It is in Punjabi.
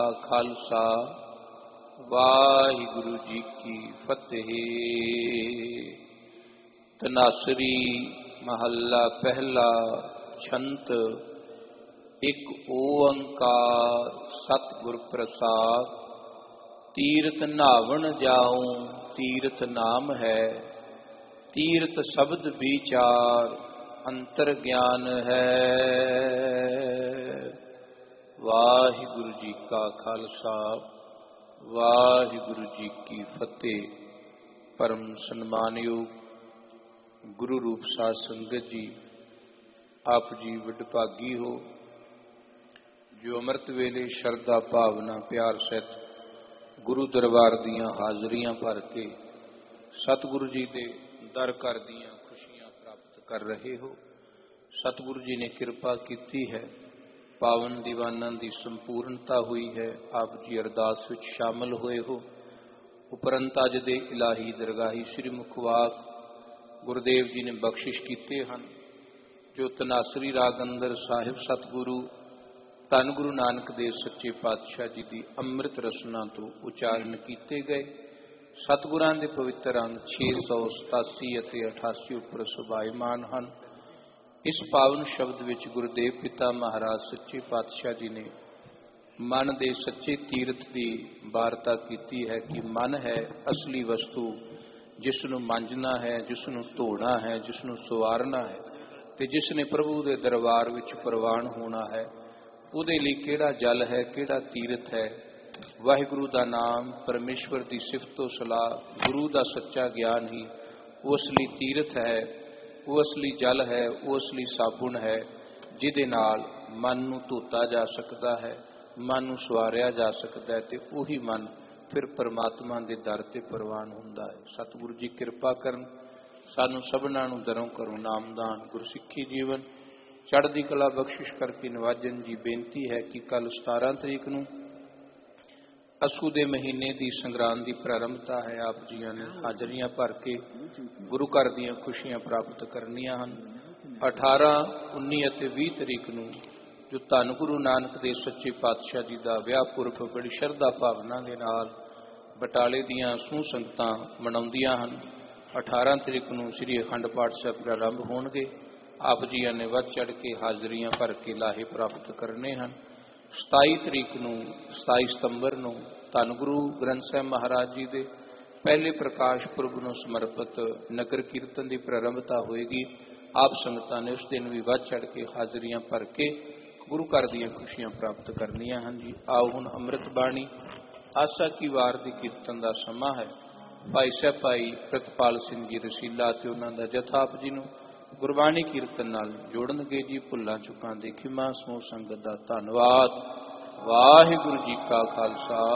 ਖਾਲਸਾ ਵਾਹਿਗੁਰੂ ਜੀ ਕੀ ਫਤਿਹ। ਤਨਾਸਰੀ ਮਹੱਲਾ ਪਹਿਲਾ। ਛੰਤ। ਇੱਕ ਓੰਕਾਰ ਸਤਿਗੁਰ ਪ੍ਰਸਾਦ। ਤੀਰਥ ਨਹਾਵਣ ਜਾਉ ਤੀਰਥ ਨਾਮ ਹੈ, ਤੀਰਥ ਸ਼ਬਦ ਵਿਚਾਰ ਅੰਤਰ ਗਿਆਨ ਹੈ। ਵਾਹਿਗੁਰੂ ਜੀ ਕਾ ਖਾਲਸਾ ਵਾਹਿਗੁਰੂ ਜੀ ਕੀ ਫਤਿਹ। ਪਰਮ ਸਨਮਾਨਯੋਗ ਗੁਰੂ ਰੂਪ ਸਾਧ ਸੰਗਤ ਜੀ, ਆਪ ਜੀ ਵਡਭਾਗੀ ਹੋ ਜੋ ਅੰਮ੍ਰਿਤ ਵੇਲੇ ਸ਼ਰਧਾ ਭਾਵਨਾ ਪਿਆਰ ਸਹਿਤ ਗੁਰੂ ਦਰਬਾਰ ਦੀਆਂ ਹਾਜ਼ਰੀਆਂ ਭਰ ਕੇ ਸਤਿਗੁਰੂ ਜੀ ਦੇ ਦਰ ਘਰ ਦੀਆਂ ਖੁਸ਼ੀਆਂ ਪ੍ਰਾਪਤ ਕਰ ਰਹੇ ਹੋ। ਸਤਿਗੁਰੂ ਜੀ ਨੇ ਕਿਰਪਾ ਕੀਤੀ ਹੈ, ਪਾਵਨ ਦੀਵਾਨਾਂ ਦੀ ਸੰਪੂਰਨਤਾ ਹੋਈ ਹੈ। ਆਪ ਜੀ ਅਰਦਾਸ ਵਿੱਚ ਸ਼ਾਮਲ ਹੋਏ ਹੋ। ਉਪਰੰਤ ਅੱਜ ਦੇ ਇਲਾਹੀ ਦਰਗਾਹੀ ਸ੍ਰੀ ਮੁਖਵਾਕ ਗੁਰਦੇਵ ਜੀ ਨੇ ਬਖਸ਼ਿਸ਼ ਕੀਤੇ ਹਨ, ਜੋ ਤਨਾਸਰੀ ਰਾਗ ਅੰਦਰ ਸਾਹਿਬ ਸਤਿਗੁਰੂ ਧੰਨ ਗੁਰੂ ਨਾਨਕ ਦੇਵ ਸੱਚੇ ਪਾਤਸ਼ਾਹ ਜੀ ਦੀ ਅੰਮ੍ਰਿਤ ਰਸਨਾ ਤੋਂ ਉਚਾਰਨ ਕੀਤੇ ਗਏ। ਸਤਿਗੁਰਾਂ ਦੇ ਪਵਿੱਤਰ ਅੰਗ 687 ਅਤੇ 88 ਉੱਪਰ ਸੁਭਾਇਮਾਨ ਹਨ। ਇਸ ਪਾਵਨ ਸ਼ਬਦ ਵਿੱਚ ਗੁਰਦੇਵ ਪਿਤਾ ਮਹਾਰਾਜ ਸੱਚੇ ਪਾਤਸ਼ਾਹ ਜੀ ਨੇ ਮਨ ਦੇ ਸੱਚੇ ਤੀਰਥ ਦੀ ਵਾਰਤਾ ਕੀਤੀ ਹੈ ਕਿ ਮਨ ਹੈ ਅਸਲੀ ਵਸਤੂ, ਜਿਸ ਨੂੰ ਮਾਂਜਣਾ ਹੈ, ਜਿਸ ਨੂੰ ਧੋਣਾ ਹੈ, ਜਿਸ ਨੂੰ ਸੁਵਾਰਨਾ ਹੈ, ਤੇ ਜਿਸ ਨੇ ਪ੍ਰਭੂ ਦੇ ਦਰਬਾਰ ਵਿੱਚ ਪ੍ਰਵਾਨ ਹੋਣਾ ਹੈ। ਉਹਦੇ ਲਈ ਕਿਹੜਾ ਜਲ ਹੈ, ਕਿਹੜਾ ਤੀਰਥ ਹੈ? ਵਾਹਿਗੁਰੂ ਦਾ ਨਾਮ, ਪਰਮੇਸ਼ਵਰ ਦੀ ਸਿਫਤੋ ਸਲਾਹ, ਗੁਰੂ ਦਾ ਸੱਚਾ ਗਿਆਨ ਹੀ ਉਹ ਅਸਲੀ ਤੀਰਥ ਹੈ, ਉਹ ਅਸਲੀ ਜਲ ਹੈ, ਉਹ ਅਸਲੀ ਸਾਬੁਣ ਹੈ, ਜਿਹਦੇ ਨਾਲ ਮਨ ਨੂੰ ਧੋਤਾ ਜਾ ਸਕਦਾ ਹੈ, ਮਨ ਨੂੰ ਸਵਾਰਿਆ ਜਾ ਸਕਦਾ ਹੈ, ਤੇ ਉਹੀ ਮਨ ਫਿਰ ਪਰਮਾਤਮਾ ਦੇ ਦਰ ਤੇ ਪ੍ਰਵਾਨ ਹੁੰਦਾ ਹੈ। ਸਤਿਗੁਰੂ ਜੀ ਕਿਰਪਾ ਕਰਨ, ਸਾਨੂੰ ਸਭਨਾਂ ਨੂੰ ਦਰੋਂ ਕਰੋ ਨਾਮਦਾਨ, ਗੁਰਸਿੱਖੀ ਜੀਵਨ ਚੜ੍ਹਦੀ ਕਲਾ ਬਖਸ਼ਿਸ਼ ਕਰਕੇ ਨਵਾਜਣ ਜੀ। ਬੇਨਤੀ ਹੈ ਕਿ ਕੱਲ 17 ਤਰੀਕ ਨੂੰ ਅਸੂ ਦੇ ਮਹੀਨੇ ਦੀ ਸੰਗਰਾਂਦ ਦੀ ਪ੍ਰਾਰੰਭਤਾ ਹੈ। ਆਪ ਜੀਆਂ ਨੇ ਹਾਜ਼ਰੀਆਂ ਭਰ ਕੇ ਗੁਰੂ ਘਰ ਦੀਆਂ ਖੁਸ਼ੀਆਂ ਪ੍ਰਾਪਤ ਕਰਨੀਆਂ ਹਨ। 18, 19 ਅਤੇ 20 ਤਰੀਕ ਨੂੰ ਜੋ ਧੰਨ ਗੁਰੂ ਨਾਨਕ ਦੇਵ ਸੱਚੇ ਪਾਤਸ਼ਾਹ ਜੀ ਦਾ ਵਿਆਹ ਪੁਰਬ ਬੜੀ ਸ਼ਰਧਾ ਭਾਵਨਾ ਦੇ ਨਾਲ ਬਟਾਲੇ ਦੀਆਂ ਸਮੂਹ ਸੰਗਤਾਂ ਮਨਾਉਂਦੀਆਂ ਹਨ। 18 ਤਰੀਕ ਨੂੰ ਸ੍ਰੀ ਅਖੰਡ ਪਾਠ ਸਾਹਿਬ ਪ੍ਰਾਰੰਭ ਹੋਣਗੇ। ਆਪ ਜੀਆਂ ਨੇ ਵੱਧ ਚੜ੍ਹ ਕੇ ਹਾਜ਼ਰੀਆਂ ਭਰ ਕੇ ਲਾਹੇ ਪ੍ਰਾਪਤ ਕਰਨੇ ਹਨ। 27 ਤਰੀਕ ਨੂੰ 27 ਸਤੰਬਰ ਨੂੰ ਧੰਨ ਗੁਰੂ ਗ੍ਰੰਥ ਸਾਹਿਬ ਮਹਾਰਾਜ ਜੀ ਦੇ ਪਹਿਲੇ ਪ੍ਰਕਾਸ਼ ਪੁਰਬ ਨੂੰ ਸਮਰਪਿਤ ਨਗਰ ਕੀਰਤਨ ਦੀ ਪ੍ਰਾਰੰਭਤਾ ਹੋਏਗੀ। ਆਪ ਸੰਗਤਾਂ ਨੇ ਉਸ ਦਿਨ ਵੀ ਵੱਧ ਚੜ੍ਹ ਕੇ ਹਾਜ਼ਰੀਆਂ ਭਰ ਕੇ ਗੁਰੂ ਘਰ ਦੀਆਂ ਖੁਸ਼ੀਆਂ ਪ੍ਰਾਪਤ ਕਰਨੀਆਂ ਹਨ ਜੀ। ਆਓ ਹੁਣ ਅੰਮ੍ਰਿਤ ਬਾਣੀ ਆਸਾ ਕੀ ਵਾਰ ਦੀ ਕੀਰਤਨ ਦਾ ਸਮਾਂ ਹੈ। ਭਾਈ ਸਾਹਿਬ ਭਾਈ ਪ੍ਰਿਤਪਾਲ ਸਿੰਘ ਜੀ ਰਸੀਲਾ ਤੇ ਉਹਨਾਂ ਦਾ ਜਥਾ ਆਪ ਜੀ ਨੂੰ ਗੁਰਬਾਣੀ ਕੀਰਤਨ ਨਾਲ ਜੋੜਨਗੇ ਜੀ। ਭੁੱਲਾਂ ਚੁੱਕਾਂ ਦੀ ਖਿਮਾ ਸਮੂਹ ਸੰਗਤ ਦਾ ਧੰਨਵਾਦ। ਵਾਹਿਗੁਰੂ ਜੀ ਕਾ ਖਾਲਸਾ